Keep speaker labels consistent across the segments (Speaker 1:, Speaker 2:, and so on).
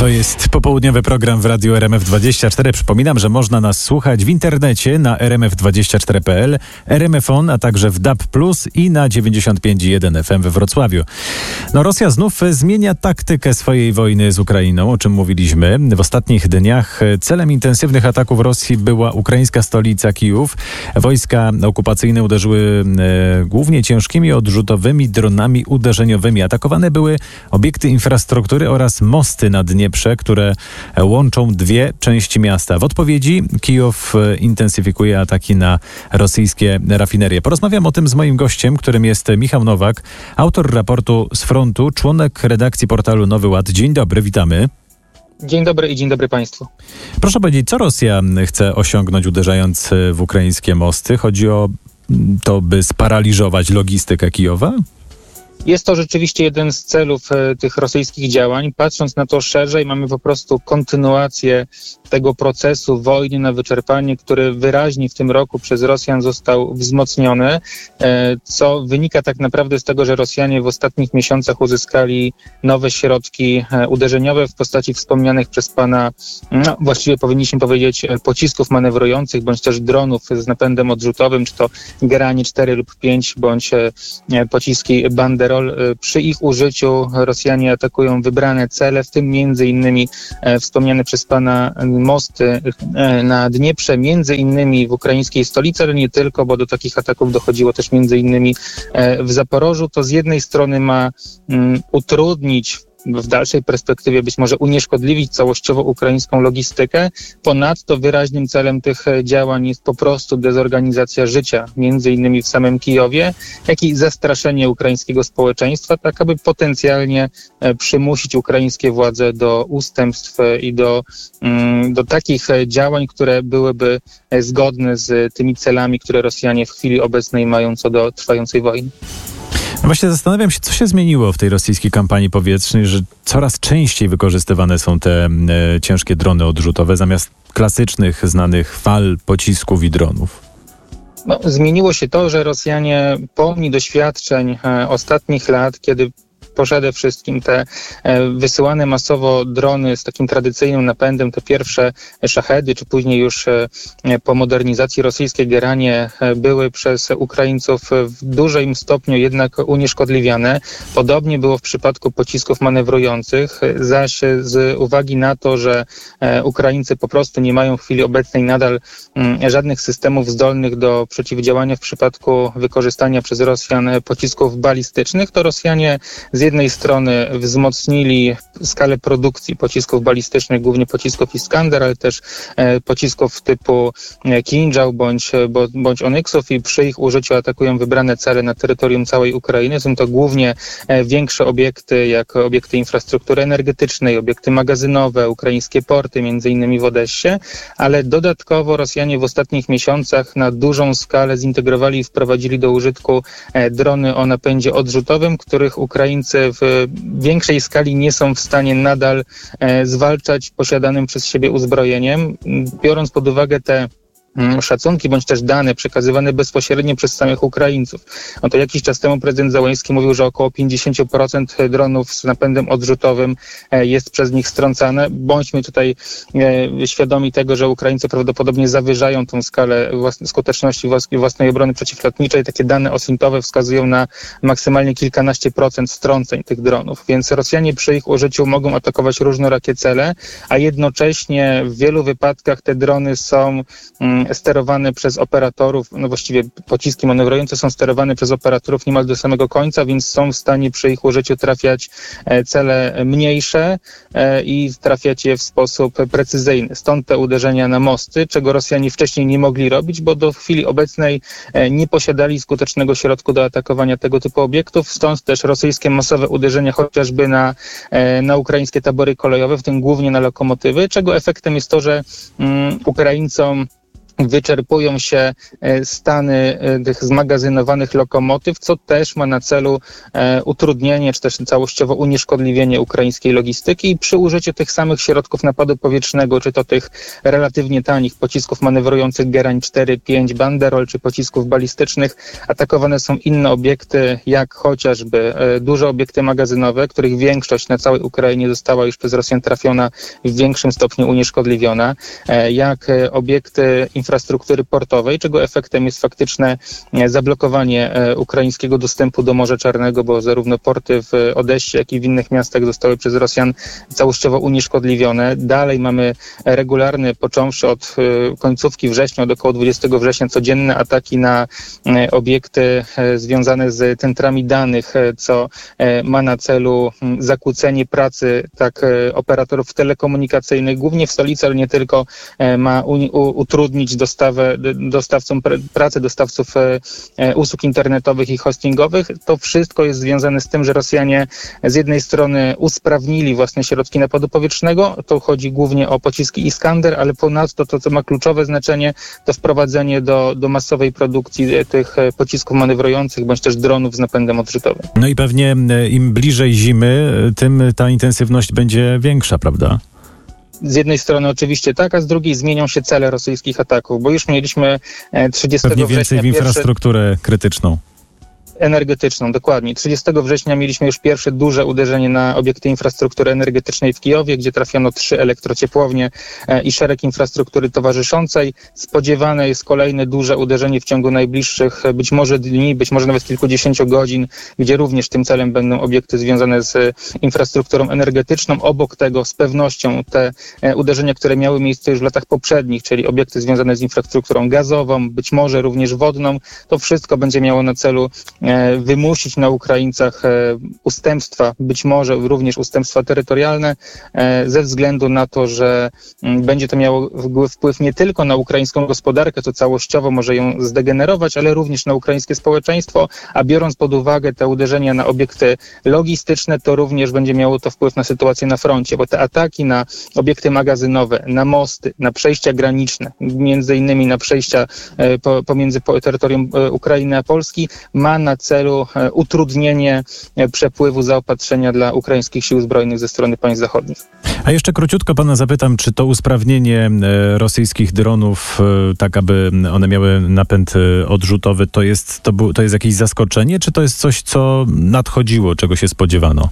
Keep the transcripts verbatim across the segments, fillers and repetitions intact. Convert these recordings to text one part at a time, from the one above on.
Speaker 1: To jest popołudniowy program w Radiu R M F dwadzieścia cztery. Przypominam, że można nas słuchać w internecie na r m f dwadzieścia cztery kropka p l, R M F on, a także w D A B plus i na dziewięćdziesiąt pięć i jeden F M we Wrocławiu. No, Rosja znów zmienia taktykę swojej wojny z Ukrainą, o czym mówiliśmy. W ostatnich dniach celem intensywnych ataków Rosji była ukraińska stolica Kijów. Wojska okupacyjne uderzyły e, głównie ciężkimi odrzutowymi dronami uderzeniowymi. Atakowane były obiekty infrastruktury oraz mosty na Dnieprze, które łączą dwie części miasta. W odpowiedzi Kijów intensyfikuje ataki na rosyjskie rafinerie. Porozmawiam o tym z moim gościem, którym jest Michał Nowak, autor raportu z frontu, członek redakcji portalu Nowy Ład. Dzień dobry, witamy.
Speaker 2: Dzień dobry i dzień dobry Państwu.
Speaker 1: Proszę powiedzieć, co Rosja chce osiągnąć, uderzając w ukraińskie mosty? Chodzi o to, by sparaliżować logistykę Kijowa?
Speaker 2: Jest to rzeczywiście jeden z celów e, tych rosyjskich działań. Patrząc na to szerzej, mamy po prostu kontynuację tego procesu wojny na wyczerpanie, który wyraźnie w tym roku przez Rosjan został wzmocniony, e, co wynika tak naprawdę z tego, że Rosjanie w ostatnich miesiącach uzyskali nowe środki e, uderzeniowe w postaci wspomnianych przez pana, no, właściwie powinniśmy powiedzieć, pocisków manewrujących, bądź też dronów z napędem odrzutowym, czy to Geranie cztery lub pięć, bądź e, pociski Banderol. Przy ich użyciu Rosjanie atakują wybrane cele, w tym między innymi e, wspomniane przez pana mosty e, na Dnieprze, między innymi w ukraińskiej stolicy, ale nie tylko, bo do takich ataków dochodziło też między innymi e, w Zaporożu. To z jednej strony ma mm, utrudnić w dalszej perspektywie być może unieszkodliwić całościowo ukraińską logistykę. Ponadto wyraźnym celem tych działań jest po prostu dezorganizacja życia, między innymi w samym Kijowie, jak i zastraszenie ukraińskiego społeczeństwa, tak aby potencjalnie przymusić ukraińskie władze do ustępstw i do, do takich działań, które byłyby zgodne z tymi celami, które Rosjanie w chwili obecnej mają co do trwającej wojny.
Speaker 1: No właśnie zastanawiam się, co się zmieniło w tej rosyjskiej kampanii powietrznej, że coraz częściej wykorzystywane są te e, ciężkie drony odrzutowe zamiast klasycznych, znanych fal, pocisków i dronów.
Speaker 2: No, zmieniło się to, że Rosjanie pomni doświadczeń e, ostatnich lat, kiedy przede wszystkim te e, wysyłane masowo drony z takim tradycyjnym napędem, te pierwsze szachedy, czy później już e, po modernizacji rosyjskie Geranie e, były przez Ukraińców w dużym stopniu jednak unieszkodliwiane. Podobnie było w przypadku pocisków manewrujących, zaś z uwagi na to, że e, Ukraińcy po prostu nie mają w chwili obecnej nadal m, żadnych systemów zdolnych do przeciwdziałania w przypadku wykorzystania przez Rosjan pocisków balistycznych, to Rosjanie z Z jednej strony wzmocnili skalę produkcji pocisków balistycznych, głównie pocisków Iskander, ale też e, pocisków typu Kinżał bądź, bo, bądź Onyksów i przy ich użyciu atakują wybrane cele na terytorium całej Ukrainy. Są to głównie e, większe obiekty, jak obiekty infrastruktury energetycznej, obiekty magazynowe, ukraińskie porty, między innymi w Odessie, ale dodatkowo Rosjanie w ostatnich miesiącach na dużą skalę zintegrowali i wprowadzili do użytku e, drony o napędzie odrzutowym, których Ukraińcy w większej skali nie są w stanie nadal e, zwalczać posiadanym przez siebie uzbrojeniem. Biorąc pod uwagę te szacunki bądź też dane przekazywane bezpośrednio przez samych Ukraińców. No to jakiś czas temu prezydent Zełenski mówił, że około pięćdziesiąt procent dronów z napędem odrzutowym jest przez nich strącane. Bądźmy tutaj e, świadomi tego, że Ukraińcy prawdopodobnie zawyżają tą skalę własne, skuteczności własnej obrony przeciwlotniczej. Takie dane osintowe wskazują na maksymalnie kilkanaście procent strąceń tych dronów. Więc Rosjanie przy ich użyciu mogą atakować różnorakie cele, a jednocześnie w wielu wypadkach te drony są mm, sterowane przez operatorów, no właściwie pociski manewrujące są sterowane przez operatorów niemal do samego końca, więc są w stanie przy ich użyciu trafiać cele mniejsze i trafiać je w sposób precyzyjny. Stąd te uderzenia na mosty, czego Rosjanie wcześniej nie mogli robić, bo do chwili obecnej nie posiadali skutecznego środku do atakowania tego typu obiektów. Stąd też rosyjskie masowe uderzenia chociażby na, na ukraińskie tabory kolejowe, w tym głównie na lokomotywy, czego efektem jest to, że um, Ukraińcom wyczerpują się stany tych zmagazynowanych lokomotyw, co też ma na celu utrudnienie, czy też całościowo unieszkodliwienie ukraińskiej logistyki i przy użyciu tych samych środków napadu powietrznego, czy to tych relatywnie tanich pocisków manewrujących Gerań cztery pięć Banderol, czy pocisków balistycznych, atakowane są inne obiekty, jak chociażby duże obiekty magazynowe, których większość na całej Ukrainie została już przez Rosjan trafiona w większym stopniu unieszkodliwiona, jak obiekty infrastruktury portowej, czego efektem jest faktyczne zablokowanie ukraińskiego dostępu do Morza Czarnego, bo zarówno porty w Odessie, jak i w innych miastach zostały przez Rosjan całościowo unieszkodliwione. Dalej mamy regularne, począwszy od końcówki września, od około dwudziestego września, codzienne ataki na obiekty związane z centrami danych, co ma na celu zakłócenie pracy tak operatorów telekomunikacyjnych, głównie w stolicy, ale nie tylko, ma utrudnić dostawę, dostawcom pracy dostawców usług internetowych i hostingowych. To wszystko jest związane z tym, że Rosjanie z jednej strony usprawnili własne środki napadu powietrznego, to chodzi głównie o pociski Iskander, ale ponadto to, co ma kluczowe znaczenie, to wprowadzenie do, do masowej produkcji tych pocisków manewrujących, bądź też dronów z napędem odrzutowym.
Speaker 1: No i pewnie im bliżej zimy, tym ta intensywność będzie większa, prawda?
Speaker 2: Z jednej strony oczywiście tak, a z drugiej zmienią się cele rosyjskich ataków, bo już mieliśmy trzydziestego
Speaker 1: Pewnie więcej
Speaker 2: września
Speaker 1: w infrastrukturę pierwsze... krytyczną.
Speaker 2: Energetyczną, dokładnie. trzydziestego września mieliśmy już pierwsze duże uderzenie na obiekty infrastruktury energetycznej w Kijowie, gdzie trafiono trzy elektrociepłownie i szereg infrastruktury towarzyszącej. Spodziewane jest kolejne duże uderzenie w ciągu najbliższych być może dni, być może nawet kilkudziesięciu godzin, gdzie również tym celem będą obiekty związane z infrastrukturą energetyczną. Obok tego z pewnością te uderzenia, które miały miejsce już w latach poprzednich, czyli obiekty związane z infrastrukturą gazową, być może również wodną, to wszystko będzie miało na celu wymusić na Ukraińcach ustępstwa, być może również ustępstwa terytorialne, ze względu na to, że będzie to miało wpływ nie tylko na ukraińską gospodarkę, co całościowo może ją zdegenerować, ale również na ukraińskie społeczeństwo, a biorąc pod uwagę te uderzenia na obiekty logistyczne, to również będzie miało to wpływ na sytuację na froncie, bo te ataki na obiekty magazynowe, na mosty, na przejścia graniczne, między innymi na przejścia pomiędzy terytorium Ukrainy a Polski, ma na celu utrudnienie przepływu zaopatrzenia dla ukraińskich sił zbrojnych ze strony państw zachodnich.
Speaker 1: A jeszcze króciutko pana zapytam, czy to usprawnienie rosyjskich dronów, tak aby one miały napęd odrzutowy, to jest, to, bu- to jest jakieś zaskoczenie, czy to jest coś, co nadchodziło, czego się spodziewano?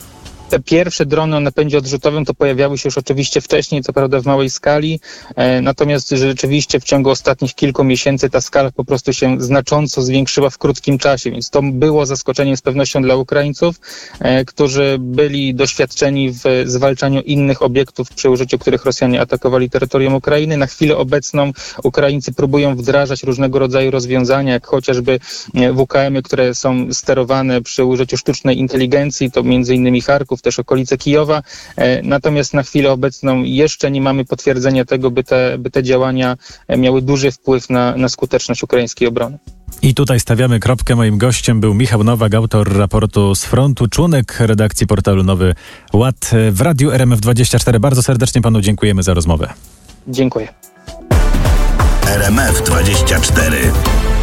Speaker 2: Te pierwsze drony o napędzie odrzutowym to pojawiały się już oczywiście wcześniej, co prawda w małej skali, e, natomiast rzeczywiście w ciągu ostatnich kilku miesięcy ta skala po prostu się znacząco zwiększyła w krótkim czasie, więc to było zaskoczeniem z pewnością dla Ukraińców, e, którzy byli doświadczeni w zwalczaniu innych obiektów, przy użyciu których Rosjanie atakowali terytorium Ukrainy. Na chwilę obecną Ukraińcy próbują wdrażać różnego rodzaju rozwiązania, jak chociażby W K M y, które są sterowane przy użyciu sztucznej inteligencji, to między innymi Charków, też okolice Kijowa. Natomiast na chwilę obecną jeszcze nie mamy potwierdzenia tego, by te, by te działania miały duży wpływ na, na skuteczność ukraińskiej obrony.
Speaker 1: I tutaj stawiamy kropkę. Moim gościem był Michał Nowak, autor raportu z frontu, członek redakcji portalu Nowy Ład w Radiu R M F dwadzieścia cztery. Bardzo serdecznie panu dziękujemy za rozmowę.
Speaker 2: Dziękuję.
Speaker 3: R M F dwadzieścia cztery.